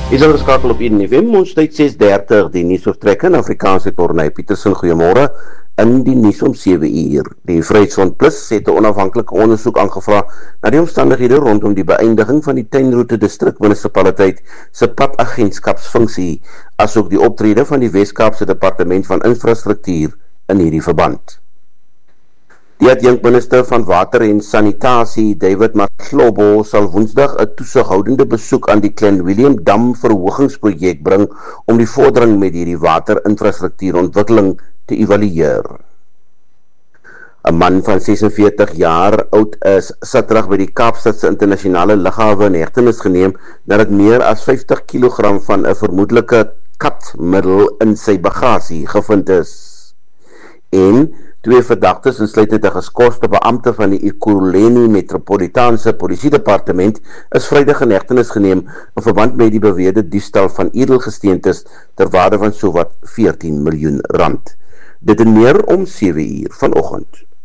Is ingeskakel op FM, ons tyd 6:30, die nuusvertrek in Afrikaans het Ornay Petersen, goeiemôre. In die nuus om 7:00. Die Vryheidsfront Plus het 'n onafhanklike ondersoek aangevra na die omstandighede rondom die beëindiging van die Tuinroete distrikmunisipaliteit se padagentskapsfunksie, asook die optrede van die Wes-Kaapse Departement van Infrastruktuur in hierdie verband. Die adjunkminister van Water en Sanitasie, David Maslobo, sal Woensdag 'n toesighoudende besoek aan die Klein Willem Dam verhogingsprojek bring om die vordering met hierdie waterinfrastruktuurontwikkeling te evalueer. 'n man van 46 jaar oud is Saterdag by die Kaapstadse internasionale lughawe in hegtenis geneem nadat meer as 50 kg van 'n vermoedelike katmiddel in sy bagasie gevind is. En twee verdagtes, insluitend 'n geskoste beampte van die Ekurhuleni Metropolitaanse Polisiedepartement, is Vrydag in hegtenis geneem in verband met die beweerde diefstal van edelgesteentes ter waarde van sowat R14 miljoen. Dit en meer om 7:00 vanoggend.